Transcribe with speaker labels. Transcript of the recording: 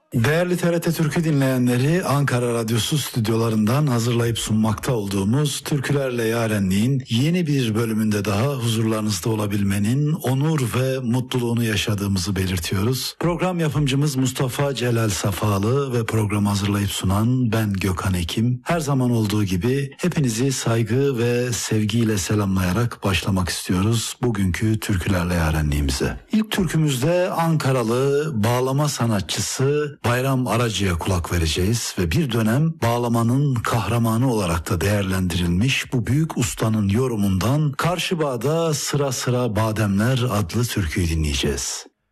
Speaker 1: Değerli TRT Türkü dinleyenleri, Ankara Radyosu stüdyolarından hazırlayıp sunmakta olduğumuz Türkülerle Yarenliğin yeni bir bölümünde daha huzurlarınızda olabilmenin onur ve mutluluğunu yaşadığımızı belirtiyoruz. Program yapımcımız Mustafa Celal Safalı ve programı hazırlayıp sunan ben Gökhan Ekim. Her zaman olduğu gibi hepinizi saygı ve sevgiyle selamlayarak başlamak istiyoruz bugünkü Türkülerle Yarenliğimize. İlk türkümüzde Ankaralı bağlama sanatçısı Bayram Aracı'ya kulak vereceğiz ve bir dönem bağlamanın kahramanı olarak da değerlendirilmiş bu büyük ustanın yorumundan Karşı Bağ'da Sıra Sıra Bademler adlı türküyü dinleyeceğiz.